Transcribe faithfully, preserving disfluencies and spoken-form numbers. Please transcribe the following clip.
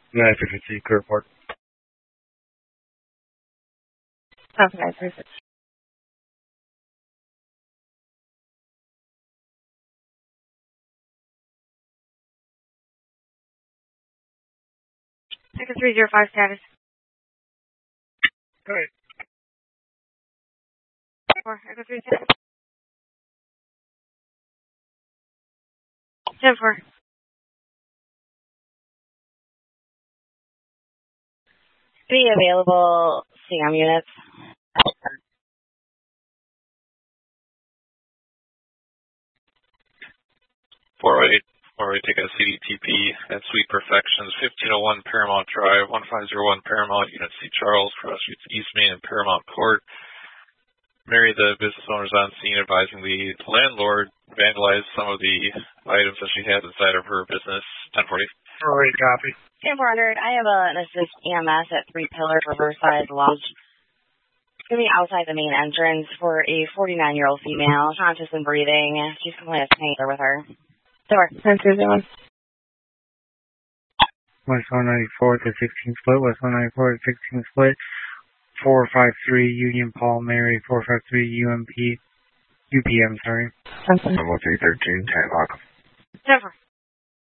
nine fifty-three, clear report. Okay, perfect. Echo three zero five status. Go ahead. Four, Echo three zero. ten four. Three available C M units. four oh eight, four oh eight, take a C D T P at Suite Perfections, fifteen oh one Paramount Drive, one five zero one Paramount, Unit C Charles, Cross Streets East Main and Paramount Court. Mary, the business owner, is on scene advising the landlord vandalized some of the items that she has inside of her business. ten forty. four oh eight, copy. ten four hundred, I have a, an assist E M S at Three Pillars Riverside Lodge. It's going to be outside the main entrance for a forty-nine-year-old female, conscious and breathing. She's complaining of pain with her. Door. ten two zero. West one ninety-four to sixteen split, West one ninety-four to sixteen split, four five three Union Paul Mary, four five three U M P, U P M, sorry. ten four. Level three thirteen, ten o'clock. ten four.